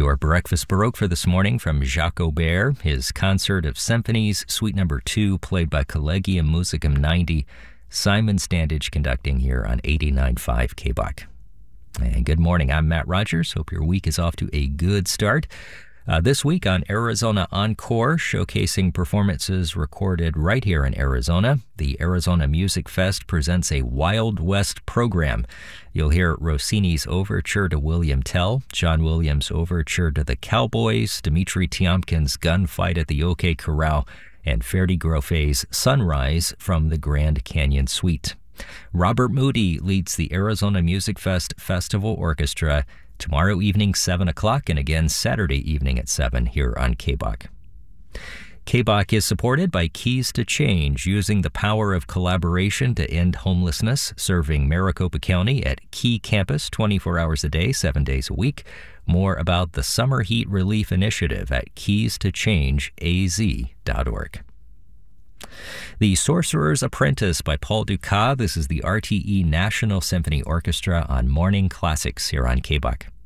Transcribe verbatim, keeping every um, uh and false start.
Your Breakfast Baroque for this morning from Jacques Aubert, his Concert of Symphonies, Suite Number two, played by Collegium Musicum ninety. Simon Standage conducting here on eighty-nine point five K B O C. And good morning, I'm Matt Rogers. Hope your week is off to a good start. Uh, this week on Arizona Encore, showcasing performances recorded right here in Arizona, the Arizona Music Fest presents a Wild West program. You'll hear Rossini's Overture to William Tell, John Williams' Overture to the Cowboys, Dmitri Tiomkin's Gunfight at the OK Corral, and Ferdi Groffet's Sunrise from the Grand Canyon Suite. Robert Moody leads the Arizona Music Fest Festival Orchestra tomorrow evening, seven o'clock, and again Saturday evening at seven here on K B O C. K B O C is supported by Keys to Change, using the power of collaboration to end homelessness, serving Maricopa County at Key Campus twenty-four hours a day, seven days a week. More about the Summer Heat Relief Initiative at keys to change a z dot org. The Sorcerer's Apprentice by Paul Dukas. This is the R T E National Symphony Orchestra on Morning Classics here on K B O C.